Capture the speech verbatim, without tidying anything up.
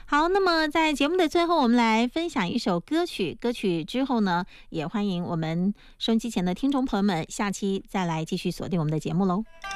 好，那么在节目的最后，我们来分享一首歌曲。歌曲之后呢，也欢迎我们收音机前的听众朋友们，下期再来继续锁定我们的节目喽。